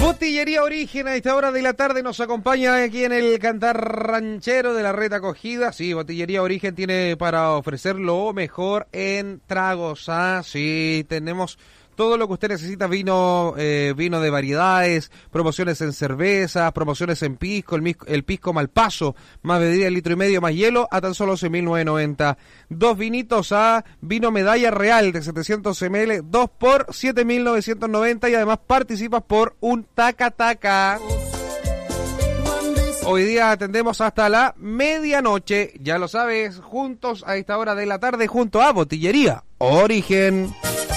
Botillería Origen a esta hora de la tarde nos acompaña aquí en el Cantar Ranchero de la Red Acogida. Sí, Botillería Origen tiene para ofrecer lo mejor en tragos. Sí, tenemos todo lo que usted necesita, vino de variedades, promociones en cervezas, promociones en pisco, el pisco Malpaso, más bebida de 1,5 litros más hielo, a tan solo 11.990. 2 vinitos vino Medalla Real de 700 ml, 2 por 7.990 y además participas por un taca-taca. Hoy día atendemos hasta la medianoche, ya lo sabes, juntos a esta hora de la tarde junto a Botillería Origen.